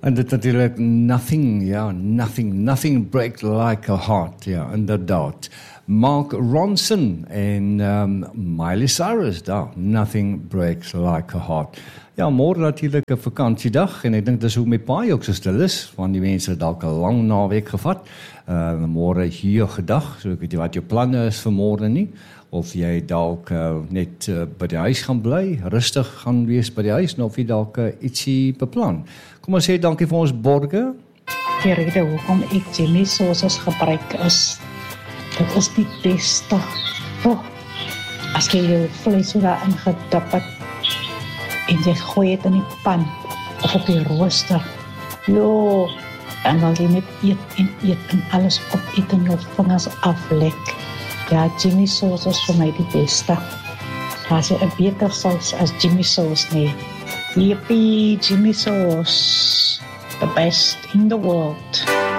En dit natuurlijk nothing breaks like a heart, ja, inderdaad. Mark Ronson en Miley Cyrus, daar, nothing breaks like a heart. Ja, môre natuurlijk 'n vakansiedag en ek dink dis hoe my paai ook so stil is, want die mense dalk 'n lang naweek gevat. Môre hier gedag, so ek weet nie wat jou planne is vir môre nie, of jy dalk net by die huis gaan bly, rustig gaan wees by die huis, of jy dalk ietsie beplan. Kom ons sê dankie vir ons borge. Die rede hoekom ek Jimmy sauces gebruik is, dit is die beste. As jy jou vlees so daarin gedip het, en jy gooi het in die pan, of op die rooster, en dan jy net eet en alles opeet en jou vingers aflek. Ja, Jimmy sauce is vir my die beste. Daar is 'n beter saus as Jimmy sauce nie. Yippie, Jimmy sauce, the best in the world.